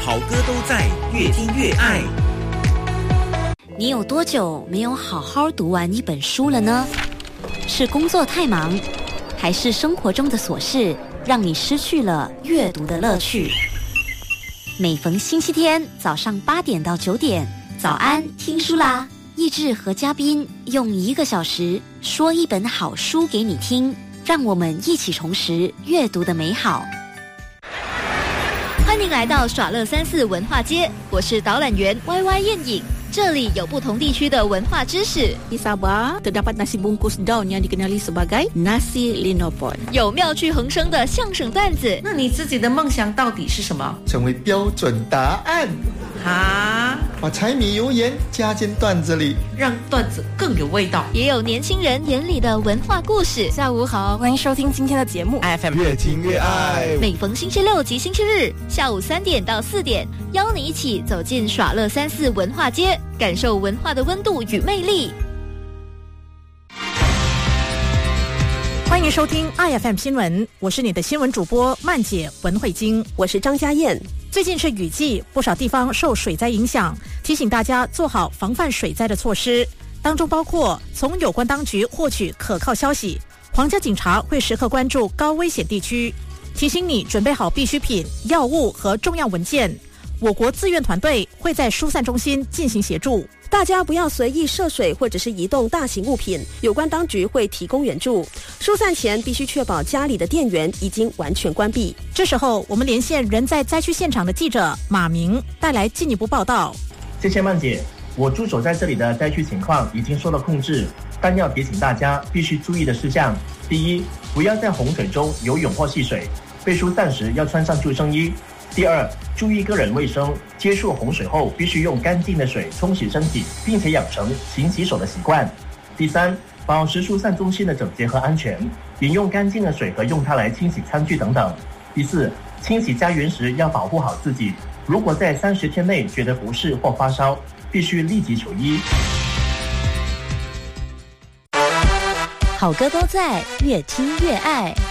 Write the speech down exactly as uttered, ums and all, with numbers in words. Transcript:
好歌都在，越听越爱。 你有多久没有好好读完一本书了呢？是工作太忙，还是生活中的琐事让你失去了阅读的乐趣？每逢星期天早上八点到九点，早安听书啦！益智和嘉宾用一个小时说一本好书给你听，让我们一起重拾阅读的美好。欢迎来到耍乐三四文化街，我是导览员 Y Y 燕影。这里有不同地区的文化知识。 Di Sabah terdapat nasi bungkus daun yang dikenali sebagai nasi linopon。 有妙趣横生的相声段子。 那你自己的梦想到底是什么？ 成为标准答案。 啊！ 把柴米油盐加进段子里， 让段子更有味道。 也有年轻人眼里的文化故事。 下午好，欢迎收听今天的节目 F M 越听越爱。 每逢星期六及星期日下午三点到四点，邀你一起走进耍乐三四文化街，感受文化的温度与魅力。 欢迎收听 I F M 新闻，我是你的新闻主播曼姐文慧晶， 我是张嘉燕。 最近是雨季，不少地方受水灾影响，提醒大家做好防范水灾的措施，当中包括从有关当局获取可靠消息，皇家警察会时刻关注高危险地区，提醒你准备好必需品、药物和重要文件。我国自愿团队会在疏散中心进行协助， 大家不要随意涉水或者是移动大型物品，有关当局会提供援助。疏散前必须确保家里的电源已经完全关闭。 这时候我们连线人在灾区现场的记者马明，带来进一步报道。 谢谢曼姐，我驻守在这里的灾区情况已经受到控制，但要提醒大家必须注意的事项：第一，不要在洪水中游泳或戏水，被疏散时要穿上救生衣。第二，注意个人卫生，接触洪水后必须用干净的水冲洗身体，并且养成勤洗手的习惯。第三，保持疏散中心的整洁和安全，饮用干净的水和用它来清洗餐具等等。第四，清洗家园时要保护好自己，如果在三十天内觉得不适或发烧，必须立即求医。 好歌都在，越听越爱。